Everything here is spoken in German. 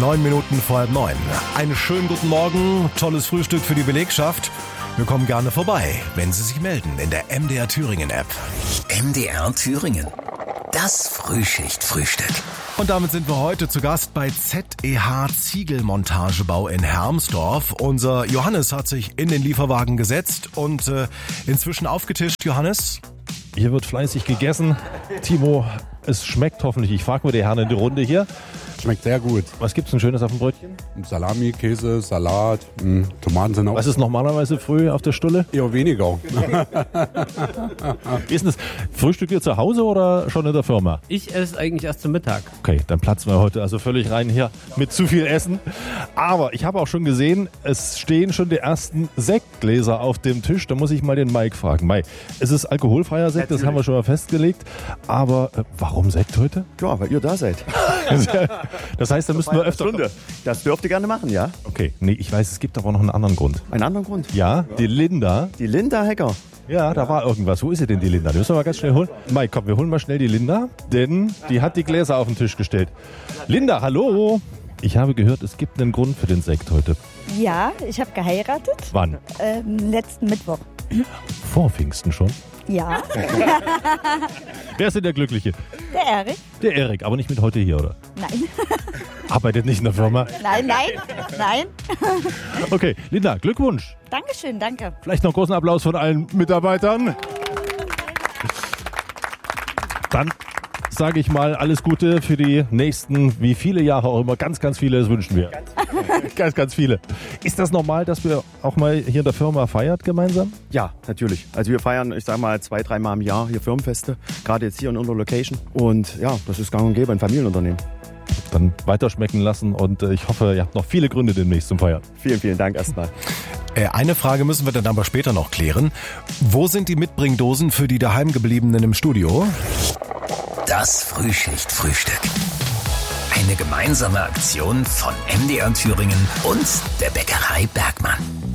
9 Minuten vor 8:30. Einen schönen guten Morgen, tolles Frühstück für die Belegschaft. Wir kommen gerne vorbei, wenn Sie sich melden in der MDR Thüringen App. MDR Thüringen. Das Frühschicht-Frühstück. Und damit sind wir heute zu Gast bei ZEH Ziegelmontagebau in Hermsdorf. Unser Johannes hat sich in den Lieferwagen gesetzt und inzwischen aufgetischt. Johannes? Hier wird fleißig gegessen. Timo, es schmeckt hoffentlich. Ich frage mal die Herren in die Runde hier. Schmeckt sehr gut. Was gibt's denn Schönes auf dem Brötchen? Salami, Käse, Salat, Tomaten sind auch. Was ist normalerweise früh auf der Stulle? Eher weniger. Wie ist denn das? Frühstückt ihr zu Hause oder schon in der Firma? Ich esse eigentlich erst zum Mittag. Okay, dann platzen wir heute also völlig rein hier mit zu viel Essen. Aber ich habe auch schon gesehen, es stehen schon die ersten Sektgläser auf dem Tisch. Da muss ich mal den Mike fragen. Mike, es ist alkoholfreier Sekt, das haben wir schon mal festgelegt. Aber warum Sekt heute? Ja, weil ihr da seid. Das heißt, da müssten wir öfter... Stunde. Das dürft ihr gerne machen, ja? Okay, nee, ich weiß, es gibt aber noch einen anderen Grund. Einen anderen Grund? Ja, die Linda. Die Linda Hecker. Ja, da war irgendwas. Wo ist sie denn, die Linda? Die müssen wir mal ganz schnell holen. Mike, komm, wir holen mal schnell die Linda, denn die hat die Gläser auf den Tisch gestellt. Linda, hallo! Ich habe gehört, es gibt einen Grund für den Sekt heute. Ja, ich habe geheiratet. Wann? Letzten Mittwoch. Vor Pfingsten schon? Ja. Wer ist denn der Glückliche? Der Erik? Der Erik, aber nicht mit heute hier, oder? Nein. Arbeitet nicht in der Firma? Nein. Okay, Linda, Glückwunsch. Dankeschön, danke. Vielleicht noch einen großen Applaus von allen Mitarbeitern. Dann sage ich mal alles Gute für die nächsten, wie viele Jahre auch immer. Ganz, ganz viele, das wünschen wir. Ganz, ganz viele. Ist das normal, dass wir auch mal hier in der Firma feiert gemeinsam? Ja, natürlich. Also wir feiern, ich sag mal, 2-3 Mal im Jahr hier Firmenfeste. Gerade jetzt hier in unserer Location. Und ja, das ist gang und gäbe, ein Familienunternehmen. Dann weiterschmecken lassen und ich hoffe, ihr habt noch viele Gründe demnächst zum Feiern. Vielen, vielen Dank erstmal. Eine Frage müssen wir dann aber später noch klären. Wo sind die Mitbringdosen für die Daheimgebliebenen im Studio? Das Frühschicht-Frühstück. Eine gemeinsame Aktion von MDR Thüringen und der Bäckerei Bergmann.